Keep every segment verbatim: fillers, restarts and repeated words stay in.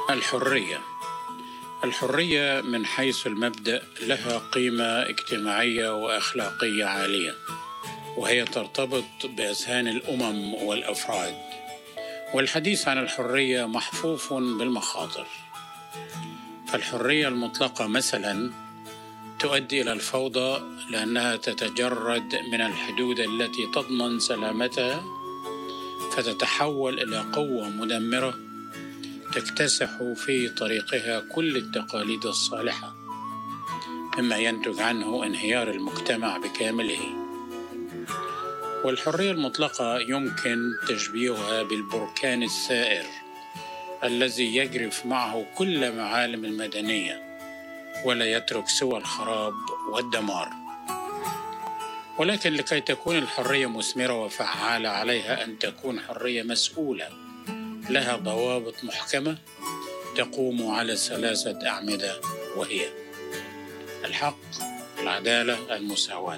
الحرية الحرية من حيث المبدأ لها قيمة اجتماعية وأخلاقية عالية، وهي ترتبط بأذهان الأمم والأفراد، والحديث عن الحرية محفوف بالمخاطر. فالحرية المطلقة مثلا تؤدي إلى الفوضى لأنها تتجرد من الحدود التي تضمن سلامتها، فتتحول إلى قوة مدمرة تكتسح في طريقها كل التقاليد الصالحة، مما ينتج عنه انهيار المجتمع بكامله. والحرية المطلقة يمكن تشبيهها بالبركان الثائر الذي يجرف معه كل معالم المدنية ولا يترك سوى الخراب والدمار. ولكن لكي تكون الحرية مثمرة وفعالة، عليها أن تكون حرية مسؤولة لها ضوابط محكمة تقوم على ثلاثة أعمدة، وهي الحق، العدالة، المساواة.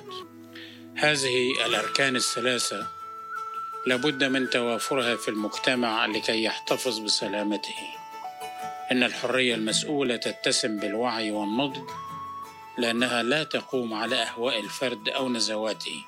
هذه الأركان الثلاثة لابد من توافرها في المجتمع لكي يحتفظ بسلامته. إن الحرية المسؤولة تتسم بالوعي والنضج، لأنها لا تقوم على أهواء الفرد أو نزواته.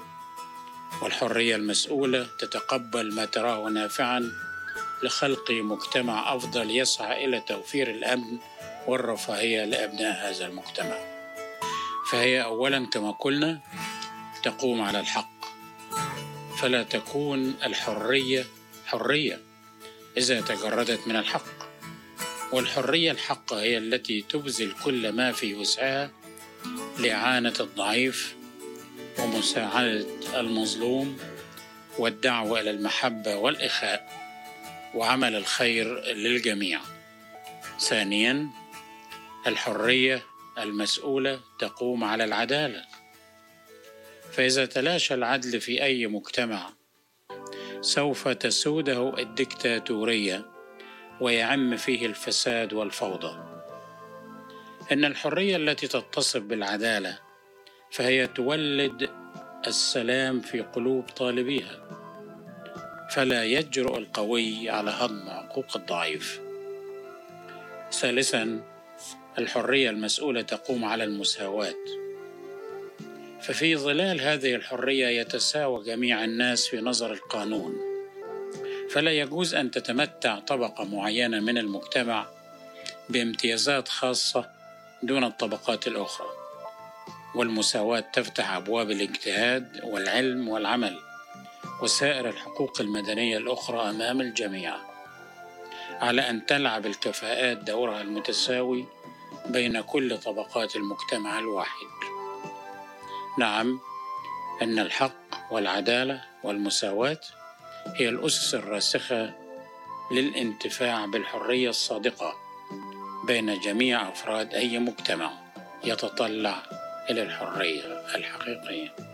والحرية المسؤولة تتقبل ما تراه نافعاً لخلق مجتمع أفضل يسعى إلى توفير الأمن والرفاهية لأبناء هذا المجتمع. فهي أولاً كما قلنا تقوم على الحق، فلا تكون الحرية حرية إذا تجردت من الحق. والحرية الحق هي التي تبذل كل ما في وسعها لإعانة الضعيف ومساعدة المظلوم والدعوة إلى المحبة والإخاء وعمل الخير للجميع. ثانياً، الحرية المسؤولة تقوم على العدالة، فإذا تلاشى العدل في أي مجتمع سوف تسوده الدكتاتورية ويعم فيه الفساد والفوضى. إن الحرية التي تتصف بالعدالة فهي تولد السلام في قلوب طالبيها، فلا يجرؤ القوي على هضم حقوق الضعيف. ثالثاً، الحرية المسؤولة تقوم على المساواة، ففي ظلال هذه الحرية يتساوى جميع الناس في نظر القانون، فلا يجوز أن تتمتع طبقة معينة من المجتمع بامتيازات خاصة دون الطبقات الأخرى. والمساواة تفتح أبواب الاجتهاد والعلم والعمل وسائر الحقوق المدنية الأخرى أمام الجميع، على أن تلعب الكفاءات دورها المتساوي بين كل طبقات المجتمع الواحد. نعم، إن الحق والعدالة والمساواة هي الأسس الراسخة للانتفاع بالحرية الصادقة بين جميع أفراد أي مجتمع يتطلع إلى الحرية الحقيقية.